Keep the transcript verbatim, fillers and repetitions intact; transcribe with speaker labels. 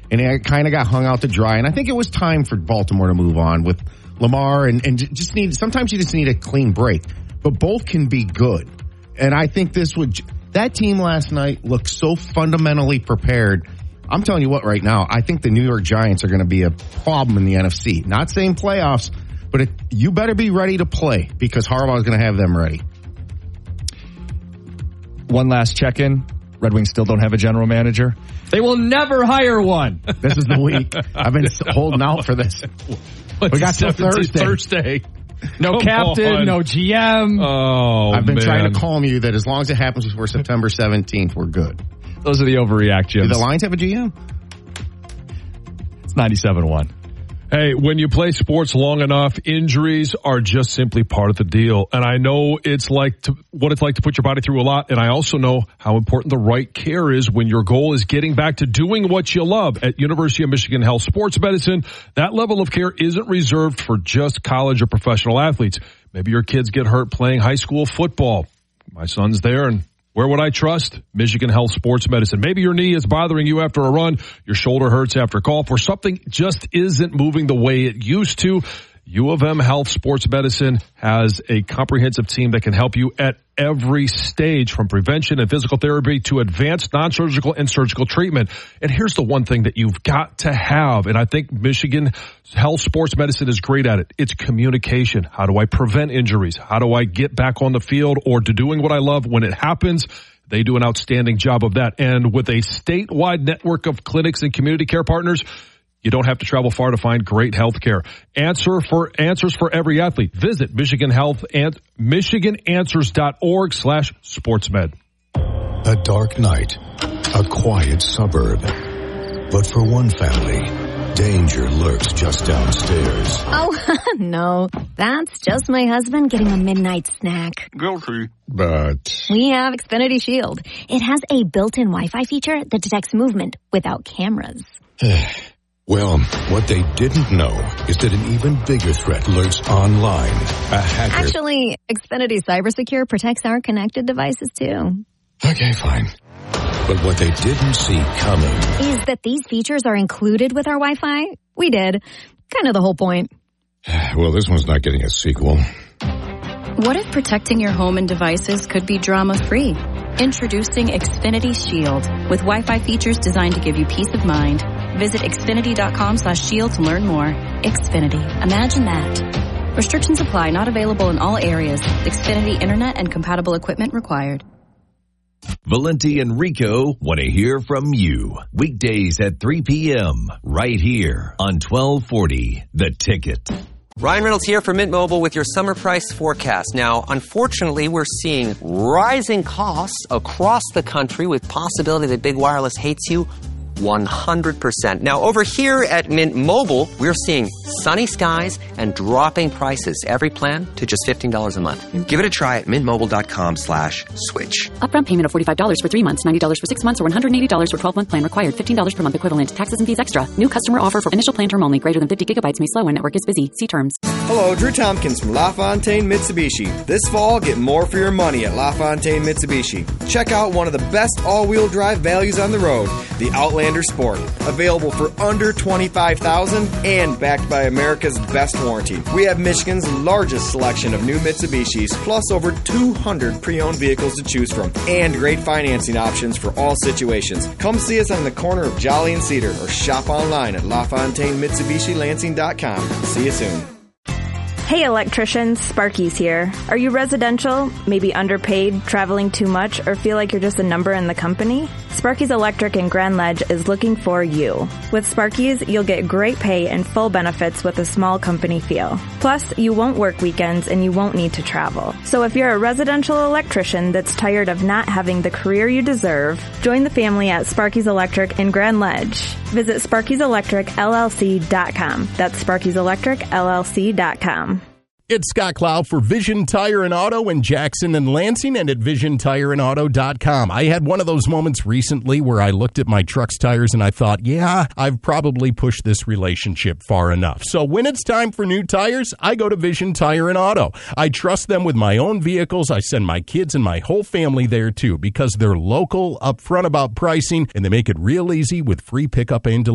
Speaker 1: and it kind of got hung out to dry. And I think it was time for Baltimore to move on with Lamar and, and just need, sometimes you just need a clean break. But both can be good. And I think this would, that team last night looked so fundamentally prepared. I'm telling you what right now, I think the New York Giants are going to be a problem in the N F C. Not saying playoffs, but it, you better be ready to play because Harbaugh is going to have them ready.
Speaker 2: One last check-in. Red Wings still don't have a general manager. They will never hire one.
Speaker 1: This is the week. I've been holding out for this.
Speaker 3: What's
Speaker 1: we got till Thursday.
Speaker 3: Thursday.
Speaker 2: No
Speaker 3: Come
Speaker 2: captain,
Speaker 3: on.
Speaker 2: no G M.
Speaker 3: Oh,
Speaker 1: I've been
Speaker 3: man.
Speaker 1: trying to calm you that as long as it happens before September seventeenth, we're good.
Speaker 2: Those are the overreact, Jim.
Speaker 1: Do the Lions have a G M?
Speaker 2: It's ninety-seven one.
Speaker 3: Hey, when you play sports long enough, injuries are just simply part of the deal. And I know it's like to, what it's like to put your body through a lot. And I also know how important the right care is when your goal is getting back to doing what you love. At University of Michigan Health Sports Medicine, that level of care isn't reserved for just college or professional athletes. Maybe your kids get hurt playing high school football. My son's there, and where would I trust? Michigan Health Sports Medicine. Maybe your knee is bothering you after a run, your shoulder hurts after golf, or something just isn't moving the way it used to. U of M Health Sports Medicine has a comprehensive team that can help you at every stage, from prevention and physical therapy to advanced non-surgical and surgical treatment. And here's the one thing that you've got to have, and I think Michigan Health Sports Medicine is great at it. It's communication. How do I prevent injuries? How do I get back on the field or to doing what I love when it happens? They do an outstanding job of that. And with a statewide network of clinics and community care partners, you don't have to travel far to find great health care. Answer for answers for every athlete. Visit Michigan Health and Michigan Answers dot org slash sportsmed.
Speaker 4: A dark night, a quiet suburb. But for one family, danger lurks just downstairs.
Speaker 5: Oh, no. That's just my husband getting a midnight snack.
Speaker 4: Guilty. But
Speaker 5: We have Xfinity Shield. It has a built-in Wi-Fi feature that detects movement without cameras.
Speaker 4: well, what they didn't know is that an even bigger threat lurks online. A hacker.
Speaker 5: Actually, Xfinity CyberSecure protects our connected devices, too.
Speaker 4: Okay, fine. But what they didn't see coming
Speaker 5: Is that these features are included with our Wi-Fi? We did. Kind of the whole point.
Speaker 4: Well, this one's not getting a sequel.
Speaker 6: What if protecting your home and devices could be drama-free? Introducing Xfinity Shield with Wi-Fi features designed to give you peace of mind. Visit Xfinity.com slash shield to learn more. Xfinity. Imagine that. Restrictions apply. Not available in all areas. Xfinity Internet and compatible equipment required.
Speaker 7: Valenti and Rico want to hear from you. Weekdays at three p.m. right here on twelve forty The Ticket.
Speaker 8: Ryan Reynolds here for Mint Mobile with your summer price forecast. Now, unfortunately, we're seeing rising costs across the country with possibility that big wireless hates you one hundred percent. Now, over here at Mint Mobile, we're seeing sunny skies and dropping prices. Every plan to just fifteen dollars a month. Give it a try at mintmobile.com slash switch.
Speaker 9: Upfront payment of forty-five dollars for three months, ninety dollars for six months, or one hundred eighty dollars for twelve-month plan required. fifteen dollars per month equivalent. Taxes and fees extra. New customer offer for initial plan term only. Greater than fifty gigabytes may slow when network is busy. See terms.
Speaker 10: Hello, Drew Tompkins from LaFontaine Mitsubishi. This fall, get more for your money at LaFontaine Mitsubishi. Check out one of the best all-wheel drive values on the road, the Outlander Sport. Available for under twenty-five thousand dollars and backed by America's best warranty. We have Michigan's largest selection of new Mitsubishis, plus over two hundred pre-owned vehicles to choose from, and great financing options for all situations. Come see us on the corner of Jolly and Cedar, or shop online at LaFontaine Mitsubishi Lansing dot com. See you soon.
Speaker 11: Hey electricians, Sparky's here. Are you residential, maybe underpaid, traveling too much, or feel like you're just a number in the company? Sparky's Electric in Grand Ledge is looking for you. With Sparky's, you'll get great pay and full benefits with a small company feel. Plus, you won't work weekends and you won't need to travel. So if you're a residential electrician that's tired of not having the career you deserve, join the family at Sparky's Electric in Grand Ledge. Visit Sparky's Electric L L C dot com. That's Sparky's Electric L L C dot com.
Speaker 12: It's Scott Cloud for Vision Tire and Auto in Jackson and Lansing and at vision tire and auto dot com. I had one of those moments recently where I looked at my truck's tires and I thought, yeah, I've probably pushed this relationship far enough. So when it's time for new tires, I go to Vision Tire and Auto. I trust them with my own vehicles. I send my kids and my whole family there too because they're local, upfront about pricing, and they make it real easy with free pickup and delivery.